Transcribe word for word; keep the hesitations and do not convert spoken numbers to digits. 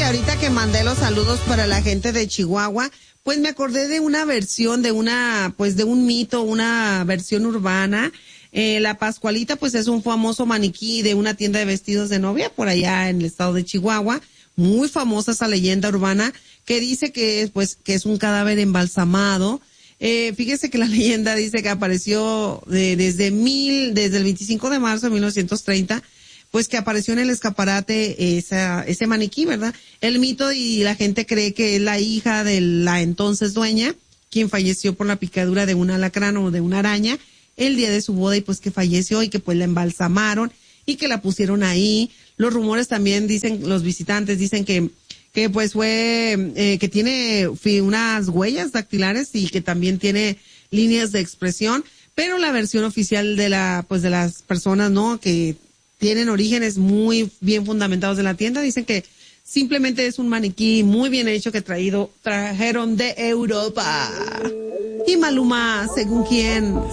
ahorita que mandé los saludos para la gente de Chihuahua, pues me acordé de una versión, de una, pues de un mito, una versión urbana. Eh, la Pascualita, pues es un famoso maniquí de una tienda de vestidos de novia por allá en el estado de Chihuahua. Muy famosa esa leyenda urbana que dice que, pues, que es un cadáver embalsamado. Eh, fíjese que la leyenda dice que apareció de, desde mil, desde el veinticinco de marzo de mil novecientos treinta, pues que apareció en el escaparate esa, ese maniquí, ¿verdad? El mito y la gente cree que es la hija de la entonces dueña, quien falleció por la picadura de un alacrán o de una araña el día de su boda y pues que falleció y que pues la embalsamaron y que la pusieron ahí. Los rumores también dicen, los visitantes dicen que que pues fue, eh, que tiene unas huellas dactilares y que también tiene líneas de expresión, pero la versión oficial de la, pues de las personas, ¿no? Que tienen orígenes muy bien fundamentados de la tienda, dicen que simplemente es un maniquí muy bien hecho que traído, trajeron de Europa. Y Maluma, según quién,